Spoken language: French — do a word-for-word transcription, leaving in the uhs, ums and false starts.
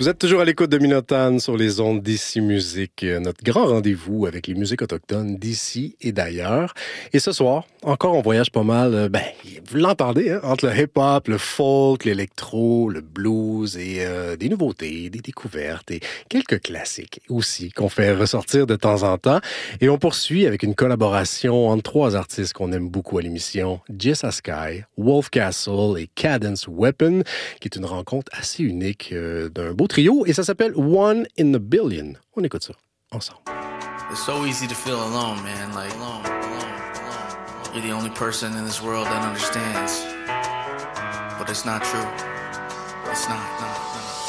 Vous êtes toujours à l'écoute de Minotan sur les ondes d'ici Musique, notre grand rendez-vous avec les musiques autochtones d'ici et d'ailleurs. Et ce soir, encore on voyage pas mal, ben, vous l'entendez, hein, entre le hip-hop, le folk, l'électro, le blues et euh, des nouveautés, des découvertes et quelques classiques aussi qu'on fait ressortir de temps en temps. Et on poursuit avec une collaboration entre trois artistes qu'on aime beaucoup à l'émission, Jessa Sky, Wolf Castle et Cadence Weapon, qui est une rencontre assez unique euh, d'un beau trio, et ça s'appelle One in a Billion. On écoute ça ensemble. It's so easy to feel alone, man. Like, alone, alone, alone. You're the only person in this world that understands. But it's not true. It's not, not.